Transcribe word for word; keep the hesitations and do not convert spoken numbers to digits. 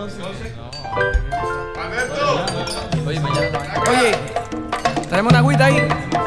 Alberto. Oye, mañana la Oye, traemos una agüita ahí.